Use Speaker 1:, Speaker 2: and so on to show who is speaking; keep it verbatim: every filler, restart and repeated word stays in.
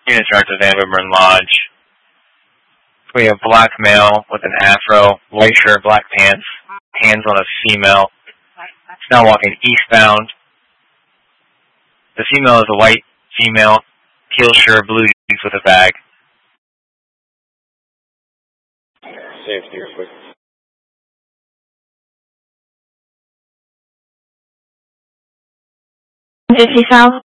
Speaker 1: Units are to Van Wibburn Lodge. We have black male with an afro, white shirt, black pants, hands on a female. It's now walking eastbound. The female is a white female, teal shirt, blue jeans with a bag.
Speaker 2: Safety real quick.
Speaker 3: fifty South.